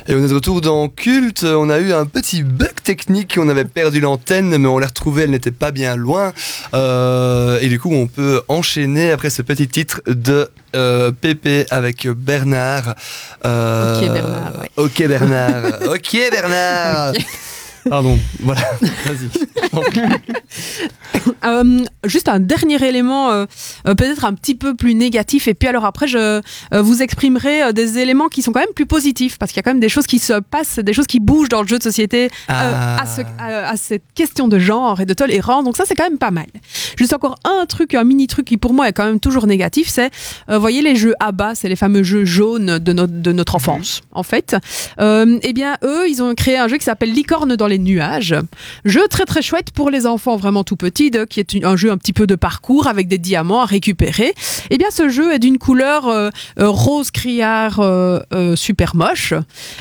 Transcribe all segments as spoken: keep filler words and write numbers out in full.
Et on est de retour dans Culte. On a eu un petit bug technique. On avait perdu l'antenne, mais on l'a retrouvée. Elle n'était pas bien loin. Euh, et du coup, on peut enchaîner après ce petit titre de euh, Pépé avec Bernard. Euh, ok Bernard. Ouais. Ok Bernard. Ok Bernard. Okay. Pardon, voilà, vas-y. euh, juste un dernier élément, euh, peut-être un petit peu plus négatif, et puis alors après je euh, vous exprimerai euh, des éléments qui sont quand même plus positifs, parce qu'il y a quand même des choses qui se passent, des choses qui bougent dans le jeu de société ah. euh, à, ce, à, à cette question de genre et de tolérance, donc ça c'est quand même pas mal. Juste encore un truc, un mini truc qui pour moi est quand même toujours négatif, c'est, vous euh, voyez les jeux A B A, c'est les fameux jeux jaunes de notre, de notre enfance, mmh. en fait. Euh, eh bien eux, ils ont créé un jeu qui s'appelle Licorne dans les nuages. Jeu très très chouette pour les enfants vraiment tout petits, de, qui est un jeu un petit peu de parcours avec des diamants à récupérer. Eh bien ce jeu est d'une couleur euh, euh, rose criard euh, euh, super moche.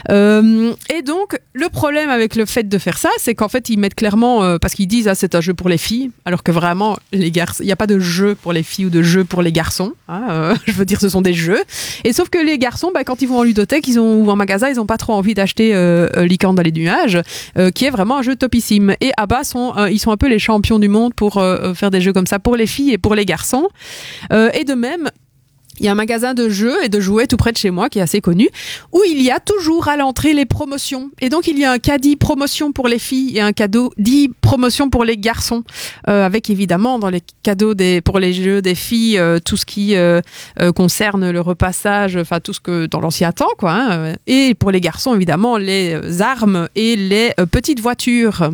Euh, et donc le problème avec le fait de faire ça, c'est qu'en fait ils mettent clairement, euh, parce qu'ils disent ah c'est un jeu pour les filles, alors que vraiment les garçons, il n'y a pas de jeu pour les filles ou de jeu pour les garçons. Hein, euh, je veux dire ce sont des jeux. Et sauf que les garçons, bah, quand ils vont en ludothèque, ils ont ou en magasin, ils n'ont pas trop envie d'acheter euh, Licorne dans les nuages, euh, qui est vraiment un jeu topissime. Et A B A sont, euh, ils sont un peu les champions du monde pour euh, faire des jeux comme ça pour les filles et pour les garçons. Euh, et de même, il y a un magasin de jeux et de jouets tout près de chez moi qui est assez connu, où il y a toujours à l'entrée les promotions. Et donc il y a un caddie promotion pour les filles et un cadeau dit promotion pour les garçons, euh, avec évidemment dans les cadeaux des, pour les jeux des filles euh, tout ce qui euh, euh, concerne le repassage, enfin tout ce que dans l'ancien temps quoi. Hein, et pour les garçons évidemment les armes et les euh, petites voitures.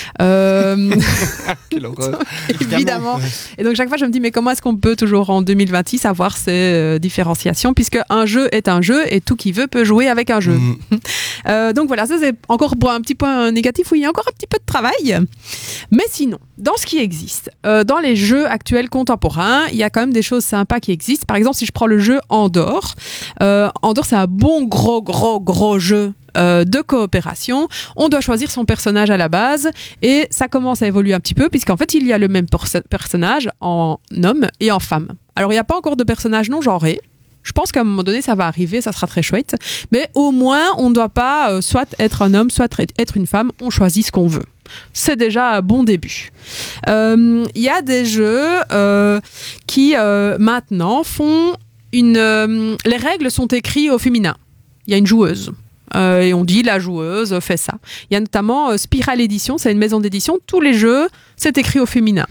Euh... Quelle horreur. Évidemment. Et donc chaque fois je me dis mais comment est-ce qu'on peut toujours en deux mille vingt-six avoir ces Euh, différenciation, puisque un jeu est un jeu et tout qui veut peut jouer avec un jeu. Mmh. Euh, donc voilà, ça c'est encore pour un petit point négatif où il y a encore un petit peu de travail. Mais sinon, dans ce qui existe, euh, dans les jeux actuels contemporains, il y a quand même des choses sympas qui existent. Par exemple, si je prends le jeu Andorre, euh, Andorre c'est un bon gros gros gros jeu Euh, de coopération. On doit choisir son personnage à la base et ça commence à évoluer un petit peu puisqu'en fait il y a le même perso- personnage en homme et en femme. Alors il n'y a pas encore de personnage non genré. Je pense qu'à un moment donné ça va arriver, ça sera très chouette. Mais au moins on ne doit pas euh, soit être un homme, soit être une femme. On choisit ce qu'on veut. C'est déjà un bon début. Il euh, y a des jeux euh, qui euh, maintenant font une... Euh, les règles sont écrites au féminin. Il y a une joueuse. Euh, et on dit la joueuse fait ça. Il y a notamment euh, Spiral Édition, c'est une maison d'édition. Tous les jeux, c'est écrit au féminin.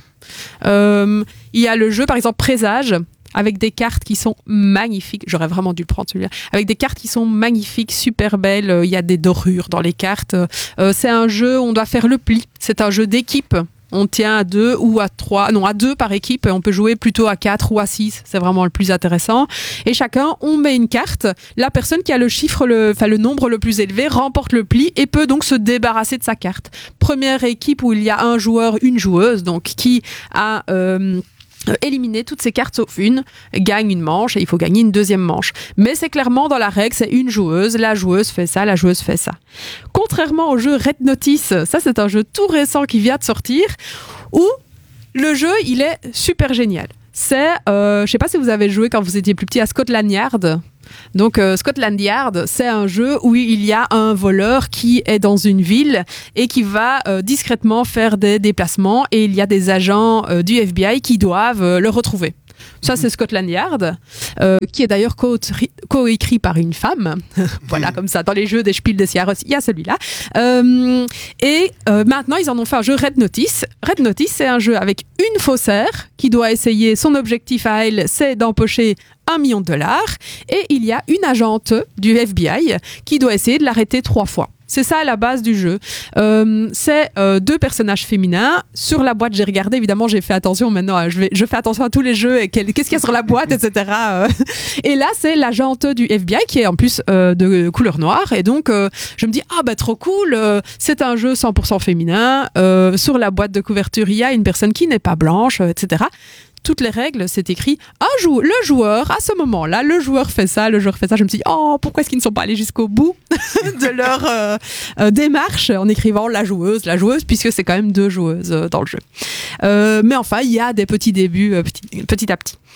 Euh, il y a le jeu, par exemple, Présage, avec des cartes qui sont magnifiques. J'aurais vraiment dû le prendre celui-là. Avec des cartes qui sont magnifiques, super belles. Il y a des dorures dans les cartes. Euh, c'est un jeu, on doit faire le pli. C'est un jeu d'équipe. On tient à deux ou à trois, non à deux par équipe, on peut jouer plutôt à quatre ou à six, c'est vraiment le plus intéressant. Et chacun, on met une carte, la personne qui a le chiffre, le, enfin le nombre le plus élevé remporte le pli et peut donc se débarrasser de sa carte. Première équipe où il y a un joueur, une joueuse, donc qui a... Euh, éliminer toutes ces cartes sauf une, gagne une manche et il faut gagner une deuxième manche. Mais c'est clairement dans la règle, c'est une joueuse, la joueuse fait ça, la joueuse fait ça. Contrairement au jeu Red Notice, ça c'est un jeu tout récent qui vient de sortir, où le jeu il est super génial. C'est, euh, je sais pas si vous avez joué quand vous étiez plus petit à Scotland Yard. Donc euh, Scotland Yard, c'est un jeu où il y a un voleur qui est dans une ville et qui va euh, discrètement faire des déplacements et il y a des agents euh, du F B I qui doivent euh, le retrouver. Ça, c'est Scotland Yard, euh, qui est d'ailleurs co-écrit par une femme. Voilà, comme ça, dans les jeux des Spiel des Jahres, il y a celui-là. Euh, et euh, maintenant, ils en ont fait un jeu Red Notice. Red Notice, c'est un jeu avec une faussaire qui doit essayer, son objectif à elle, c'est d'empocher un million de dollars. Et il y a une agente du F B I qui doit essayer de l'arrêter trois fois. C'est ça la base du jeu. Euh, c'est euh, deux personnages féminins. Sur la boîte, j'ai regardé, évidemment, j'ai fait attention maintenant. Je, vais, je fais attention à tous les jeux et quel, qu'est-ce qu'il y a sur la boîte, et cetera. Et là, c'est l'agente du F B I qui est en plus euh, de couleur noire. Et donc, euh, je me dis, ah bah trop cool, euh, c'est un jeu cent pour cent féminin. Euh, sur la boîte de couverture, il y a une personne qui n'est pas blanche, euh, et cetera. Toutes les règles, c'est écrit un jou- le joueur, à ce moment-là, le joueur fait ça, le joueur fait ça. Je me suis dit, oh, pourquoi est-ce qu'ils ne sont pas allés jusqu'au bout de leur euh, euh, démarche en écrivant la joueuse, la joueuse, puisque c'est quand même deux joueuses euh, dans le jeu. Euh, mais enfin, il y a des petits débuts euh, petit, petit à petit.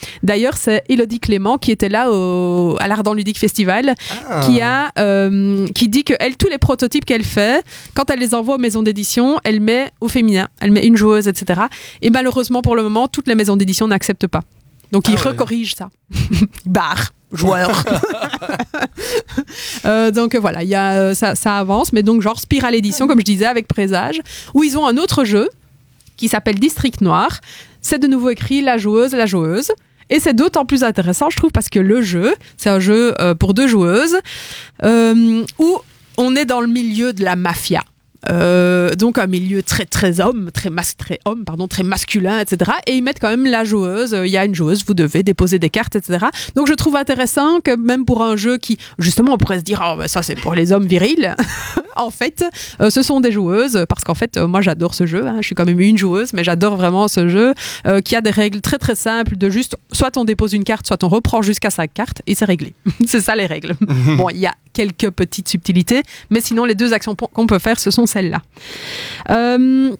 D'ailleurs, c'est Élodie Clément qui était là au, à l'Ardent Ludique Festival, ah. qui a, euh, qui dit que elle, tous les prototypes qu'elle fait, quand elle les envoie aux maisons d'édition, elle met au féminin, elle met une joueuse, et cetera. Et malheureusement, pour le moment, toutes les maisons d'édition n'acceptent pas. Donc, ah, ils ouais. recorrigent ça. Barre. Joueur. euh, donc voilà, y a, ça, ça avance, mais donc genre Spiral Édition, comme je disais, avec Présage, où ils ont un autre jeu qui s'appelle District Noir. C'est de nouveau écrit La joueuse, la joueuse. Et c'est d'autant plus intéressant, je trouve, parce que le jeu, c'est un jeu euh, pour deux joueuses, euh, où on est dans le milieu de la mafia. Euh, donc un milieu très très homme, très mas- très homme, pardon, très masculin, et cetera. Et ils mettent quand même la joueuse. Il y a une joueuse, vous devez déposer des cartes, et cetera. Donc je trouve intéressant que même pour un jeu qui, justement, on pourrait se dire, oh ben ça c'est pour les hommes virils. En fait, euh, ce sont des joueuses, parce qu'en fait, euh, moi j'adore ce jeu. Hein, je suis quand même une joueuse, mais j'adore vraiment ce jeu euh, qui a des règles très très simples de juste, soit on dépose une carte, soit on reprend jusqu'à cinq cartes et c'est réglé. C'est ça les règles. Bon, il y a quelques petites subtilités, mais sinon les deux actions qu'on peut faire, ce sont celles-là. Euh,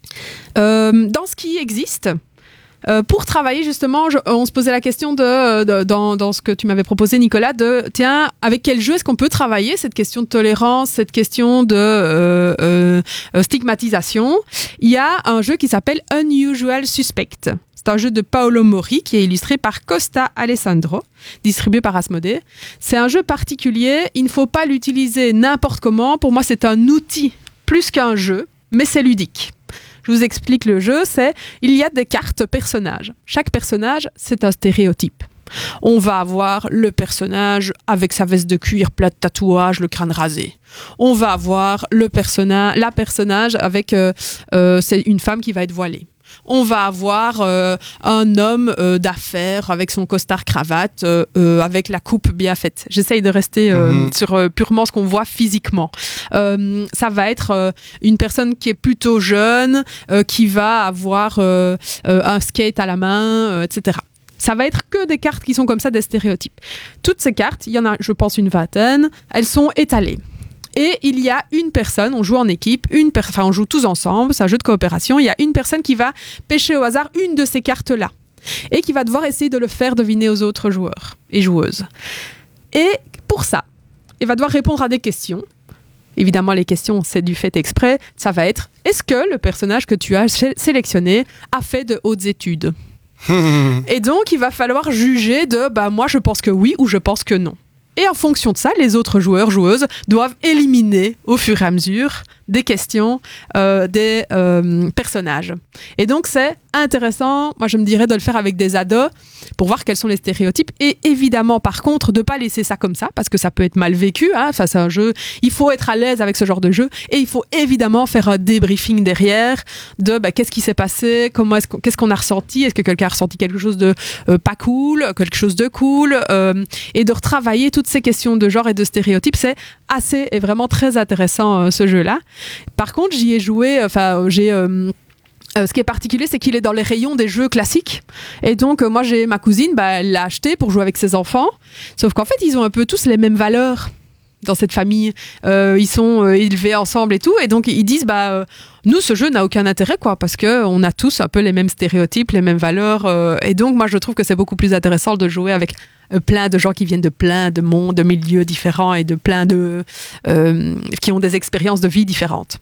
euh, dans ce qui existe, euh, pour travailler justement, je, on se posait la question de, de dans, dans ce que tu m'avais proposé, Nicolas, de tiens, avec quel jeu est-ce qu'on peut travailler cette question de tolérance, cette question de euh, euh, stigmatisation. Il y a un jeu qui s'appelle Unusual Suspect. C'est un jeu de Paolo Mori qui est illustré par Costa Alessandro, distribué par Asmodée. C'est un jeu particulier, il ne faut pas l'utiliser n'importe comment. Pour moi, c'est un outil plus qu'un jeu, mais c'est ludique. Je vous explique le jeu, c'est il y a des cartes personnages. Chaque personnage, c'est un stéréotype. On va avoir le personnage avec sa veste de cuir, plat de tatouage, le crâne rasé. On va avoir le personnage, la personnage avec euh, euh, c'est une femme qui va être voilée. On va avoir euh, un homme euh, d'affaires avec son costard cravate, euh, euh, avec la coupe bien faite. J'essaye de rester euh, mmh. sur euh, purement ce qu'on voit physiquement. Euh, ça va être euh, une personne qui est plutôt jeune, euh, qui va avoir euh, euh, un skate à la main, euh, et cetera. Ça va être que des cartes qui sont comme ça, des stéréotypes. Toutes ces cartes, il y en a, je pense, une vingtaine, elles sont étalées. Et il y a une personne, on joue en équipe, une per- enfin on joue tous ensemble, c'est un jeu de coopération, il y a une personne qui va pêcher au hasard une de ces cartes-là et qui va devoir essayer de le faire deviner aux autres joueurs et joueuses. Et pour ça, il va devoir répondre à des questions. Évidemment, les questions, c'est du fait exprès. Ça va être, est-ce que le personnage que tu as sé- sélectionné a fait de hautes études ? Et donc, il va falloir juger de, bah moi je pense que oui ou je pense que non. Et en fonction de ça, les autres joueurs, joueuses doivent éliminer au fur et à mesure des questions, euh, des euh, personnages. Et donc, c'est intéressant, moi je me dirais, de le faire avec des ados pour voir quels sont les stéréotypes. Et évidemment, par contre, de ne pas laisser ça comme ça, parce que ça peut être mal vécu hein, face à un jeu. Il faut être à l'aise avec ce genre de jeu. Et il faut évidemment faire un débriefing derrière de bah, qu'est-ce qui s'est passé, comment est-ce qu'on, qu'est-ce qu'on a ressenti, est-ce que quelqu'un a ressenti quelque chose de euh, pas cool, quelque chose de cool, euh, et de retravailler toutes ces questions de genre et de stéréotypes. C'est assez et vraiment très intéressant euh, ce jeu-là. Par contre, j'y ai joué, enfin, j'ai... Euh, Euh, ce qui est particulier, c'est qu'il est dans les rayons des jeux classiques. Et donc, euh, moi, j'ai ma cousine, bah, elle l'a acheté pour jouer avec ses enfants. Sauf qu'en fait, ils ont un peu tous les mêmes valeurs dans cette famille. Euh, ils sont euh, élevés ensemble et tout. Et donc, ils disent, bah, euh, nous, ce jeu n'a aucun intérêt, quoi, parce qu'on a tous un peu les mêmes stéréotypes, les mêmes valeurs. Euh, et donc, moi, je trouve que c'est beaucoup plus intéressant de jouer avec euh, plein de gens qui viennent de plein de mondes, de milieux différents et de plein de... Euh, qui ont des expériences de vie différentes.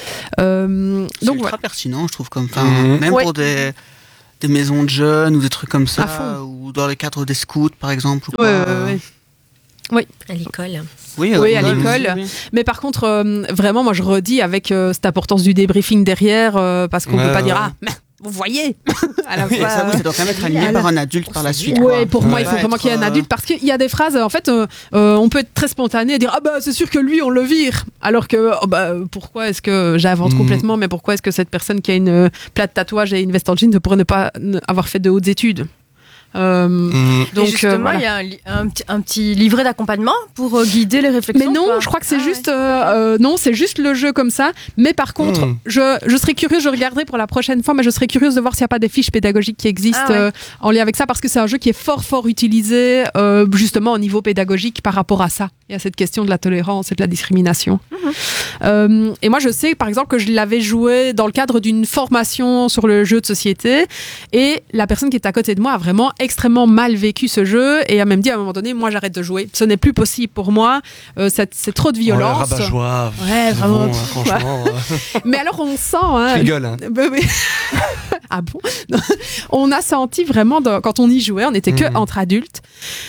Euh, c'est donc ultra ouais. pertinent, je trouve, comme mmh. même ouais. pour des, des maisons de jeunes ou des trucs comme ça, ou dans le cadre des scouts, par exemple. Ou ouais, quoi. Ouais, ouais. Oui, à l'école. Oui, oui à l'école. Oui. Mais par contre, euh, vraiment, moi, je redis avec euh, cette importance du débriefing derrière, euh, parce qu'on ne ouais, peut pas ouais. dire ah. Mais vous voyez à la oui, fois, ça, oui, ça doit quand même être animé par un adulte par la suite. Oui, pour ouais, moi, il faut vraiment qu'il y ait un adulte parce qu'il y a des phrases, en fait, euh, euh, on peut être très spontané et dire ah bah c'est sûr que lui on le vire, alors que oh, bah pourquoi est-ce que j'invente mmh. complètement, mais pourquoi est-ce que cette personne qui a une euh, plaque de tatouage et une veste en jean ne pourrait ne pas ne, avoir fait de hautes études? Euh, mmh. Donc, justement, il euh, voilà. y a un, un, petit, un petit livret d'accompagnement pour euh, guider les réflexions. Mais non, quoi. je crois que c'est ah, juste, ouais. euh, non, c'est juste le jeu comme ça. Mais par contre, mmh. je, je serais curieuse, je regarderai pour la prochaine fois, mais je serais curieuse de voir s'il n'y a pas des fiches pédagogiques qui existent ah, ouais. euh, en lien avec ça, parce que c'est un jeu qui est fort, fort utilisé, euh, justement au niveau pédagogique par rapport à ça. Il y a cette question de la tolérance et de la discrimination. Mmh. Euh, et moi, je sais, par exemple, que je l'avais joué dans le cadre d'une formation sur le jeu de société. Et la personne qui est à côté de moi a vraiment extrêmement mal vécu ce jeu et a même dit à un moment donné, moi, j'arrête de jouer. Ce n'est plus possible pour moi. Euh, c'est, c'est trop de violence. Oh, rabat-joie. Ouais, vraiment. Bon, franchement. Mais alors, on sent... Hein, je rigole. Hein. Ah bon? On a senti vraiment, dans, quand on y jouait, on n'était que mmh. entre adultes,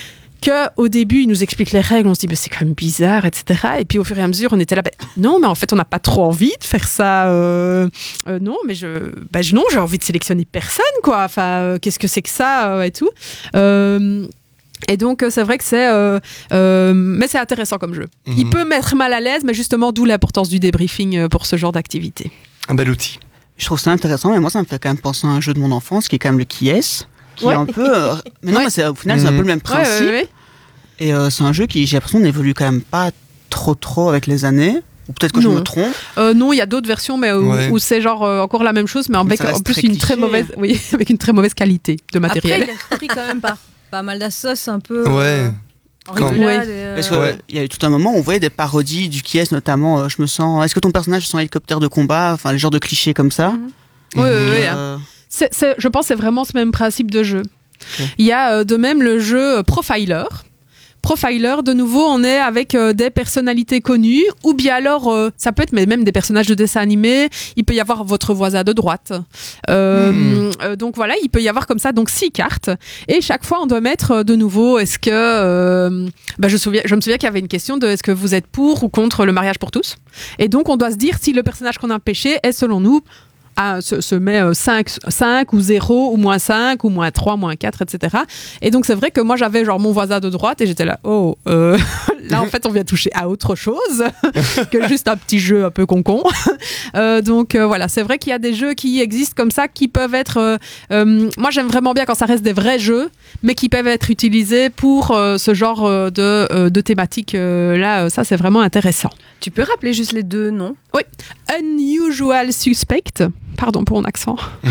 qu'au début, ils nous expliquent les règles, on se dit, mais c'est quand même bizarre, et cetera. Et puis au fur et à mesure, on était là, bah, non, mais en fait, on n'a pas trop envie de faire ça. Euh, euh, non, mais je, bah, non, j'ai envie de sélectionner personne, quoi. Enfin, euh, qu'est-ce que c'est que ça, euh, et tout. Euh, Et donc, c'est vrai que c'est... Euh, euh, mais c'est intéressant comme jeu. Mmh. Il peut mettre mal à l'aise, mais justement, d'où l'importance du débriefing pour ce genre d'activité. Un bel outil. Je trouve ça intéressant, mais moi, ça me fait quand même penser à un jeu de mon enfance, qui est quand même le Qui est-ce, qui ouais. est un peu... Euh, mais non, ouais. mais c'est, au final, mmh. c'est un peu le même principe. Ouais, ouais, ouais. Et euh, c'est un jeu qui, j'ai l'impression, n'évolue quand même pas trop, trop avec les années. Ou peut-être que non. je me trompe. Euh, non, il y a d'autres versions, mais où, ouais. où c'est genre euh, encore la même chose, mais avec en plus une très mauvaise, oui, avec une très mauvaise qualité de matériel. Après, il a pris quand même pas, pas mal d'assos, un peu. Ouais. Euh, Quand... ouais. euh... Parce qu'il ouais. y a eu tout un moment où on voyait des parodies du Qui est-ce, notamment. Euh, je me sens. Est-ce que ton personnage est son hélicoptère de combat, enfin les genres de clichés comme ça. Mm-hmm. Oui, oui, oui. Euh... C'est, c'est, je pense que c'est vraiment ce même principe de jeu. Okay. Il y a euh, de même le jeu Profiler. Profiler, de nouveau, on est avec euh, des personnalités connues, ou bien alors, euh, ça peut être mais même des personnages de dessins animés, il peut y avoir votre voisin de droite. Euh, mmh. euh, donc voilà, il peut y avoir comme ça donc six cartes, et chaque fois on doit mettre euh, de nouveau, est-ce que... Euh, bah, je, souviens, je me souviens qu'il y avait une question de est-ce que vous êtes pour ou contre le mariage pour tous. Et donc on doit se dire si le personnage qu'on a pêché est selon nous... Ah, se, se met euh, cinq, cinq ou zéro ou moins cinq ou moins trois, moins quatre, et cetera. Et donc c'est vrai que moi j'avais genre mon voisin de droite et j'étais là, oh, euh, là en fait on vient toucher à autre chose que juste un petit jeu un peu concon. Euh, donc euh, voilà, c'est vrai qu'il y a des jeux qui existent comme ça qui peuvent être... Euh, euh, moi j'aime vraiment bien quand ça reste des vrais jeux, mais qui peuvent être utilisés pour euh, ce genre euh, de, euh, de thématique. Euh, là, euh, ça c'est vraiment intéressant. Tu peux rappeler juste les deux noms? Oui. Unusual Suspect. Pardon pour mon accent.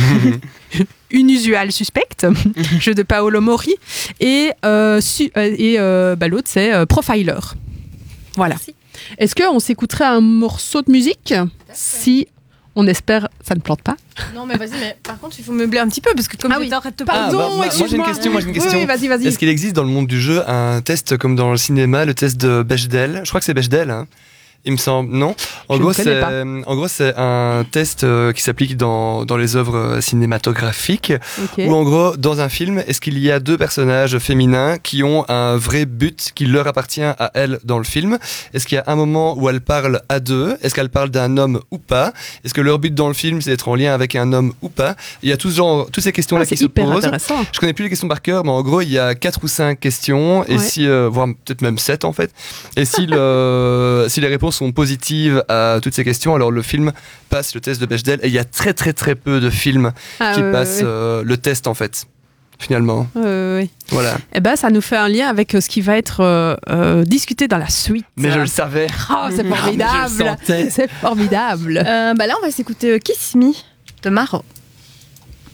Unusual Suspect, jeu de Paolo Mori. Et, euh, su- et euh, bah, l'autre, c'est euh, Profiler. Voilà. Merci. Est-ce qu'on s'écouterait un morceau de musique? Si on espère, ça ne plante pas. Non, mais vas-y, mais par contre, il faut meubler un petit peu, parce que comme ah oui. t'arrêtes de te Pardon, ah, bah, bah, moi j'ai une question. Moi, j'ai une question. Oui, oui, vas-y, vas-y. Est-ce qu'il existe dans le monde du jeu un test comme dans le cinéma, le test de Bechdel? Je crois que c'est Bechdel, hein. Il me semble, non. En gros, c'est, en gros, c'est un test euh, qui s'applique dans, dans les œuvres cinématographiques. Okay. Où, en gros, dans un film, est-ce qu'il y a deux personnages féminins qui ont un vrai but qui leur appartient à elles dans le film? Est-ce qu'il y a un moment où elles parlent à deux? Est-ce qu'elles parlent d'un homme ou pas? Est-ce que leur but dans le film, c'est d'être en lien avec un homme ou pas? Il y a tout ce genre, toutes ces questions-là ah, qui se posent. Intéressant. Je connais plus les questions par cœur, mais en gros, il y a quatre ou cinq questions, et ouais. si, euh, voire peut-être même sept, en fait. Et si le, si les réponses sont positives à toutes ces questions, alors le film passe le test de Bechdel, et il y a très très très peu de films ah, qui euh, passent oui. euh, le test en fait, finalement. Euh, oui. Voilà. Et ben ça nous fait un lien avec ce qui va être euh, euh, discuté dans la suite. Mais je le savais. Oh, c'est formidable. Ah, c'est formidable. Euh, bah là on va s'écouter Kiss Me de Maro.